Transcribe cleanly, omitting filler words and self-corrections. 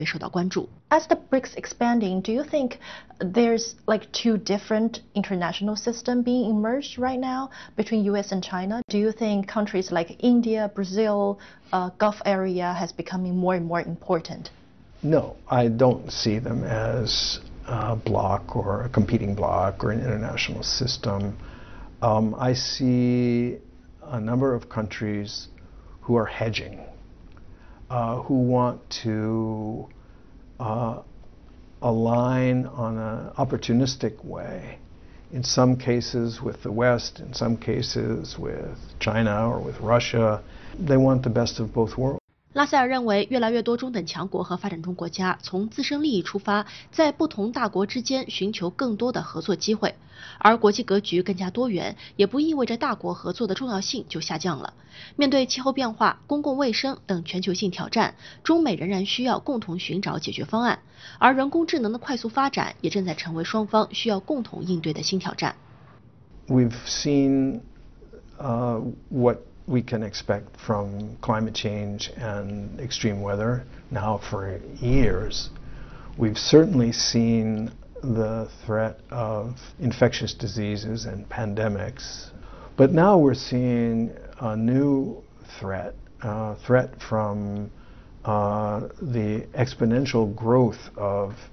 受到关注。 As the BRICS expanding, do you think there's like two different international systems being emerged right now between US and China? Do you think countries like India, Brazil, Gulf area has becoming more and more important? No, I don't see them as a bloc or a competing bloc or an international system. I see a number of countries who are hedging, who want to align on an opportunistic way, in some cases with the West, in some cases with China or with Russia. They want the best of both worlds. 拉塞尔认为，越来越多中等强国和发展中国家从自身利益出发，在不同大国之间寻求更多的合作机会，而国际格局更加多元，也不意味着大国合作的重要性就下降了。面对气候变化、公共卫生等全球性挑战，中美仍然需要共同寻找解决方案，而人工智能的快速发展也正在成为双方需要共同应对的新挑战。 We've seen what we can expect from climate change and extreme weather now for years. We've certainly seen the threat of infectious diseases and pandemics, but now we're seeing a new threat from the exponential growth of